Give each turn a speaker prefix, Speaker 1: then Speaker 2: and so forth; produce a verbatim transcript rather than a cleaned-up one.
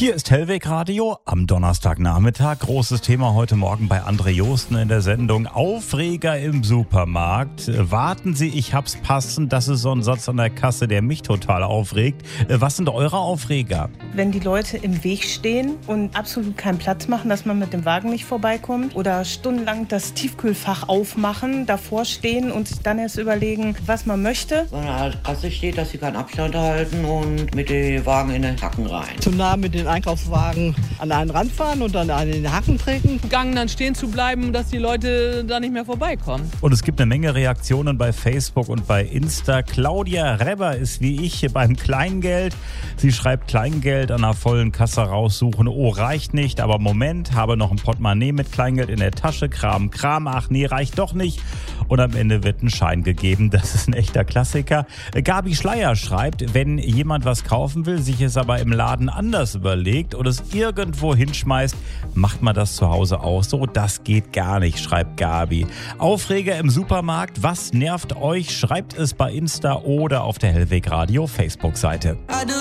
Speaker 1: Hier ist Hellweg Radio am Donnerstagnachmittag. Großes Thema heute Morgen bei André Josten in der Sendung. Aufreger im Supermarkt. Warten Sie, ich hab's passend. Das ist so ein Satz an der Kasse, der mich total aufregt. Was sind eure Aufreger?
Speaker 2: Wenn die Leute im Weg stehen und absolut keinen Platz machen, dass man mit dem Wagen nicht vorbeikommt. Oder stundenlang das Tiefkühlfach aufmachen, davor stehen und sich dann erst überlegen, was man möchte.
Speaker 3: Wenn an der Kasse steht, dass sie keinen Abstand halten und mit dem Wagen in den Hacken rein.
Speaker 4: Zu nah mit den Einkaufswagen an einen Rand fahren und dann an den Haken treten.
Speaker 5: Gang dann stehen zu bleiben, dass die Leute da nicht mehr vorbeikommen.
Speaker 1: Und es gibt eine Menge Reaktionen bei Facebook und bei Insta. Claudia Reber ist wie ich hier beim Kleingeld. Sie schreibt, Kleingeld an einer vollen Kasse raussuchen. Oh, reicht nicht, aber Moment, habe noch ein Portemonnaie mit Kleingeld in der Tasche. Kram, Kram, ach nee, reicht doch nicht. Und am Ende wird ein Schein gegeben. Das ist ein echter Klassiker. Gabi Schleier schreibt, wenn jemand was kaufen will, sich es aber im Laden anders überlegt oder es irgendwo hinschmeißt, macht man das zu Hause auch so? Das geht gar nicht, schreibt Gabi. Aufreger im Supermarkt, was nervt euch? Schreibt es bei Insta oder auf der Hellweg Radio Facebook-Seite.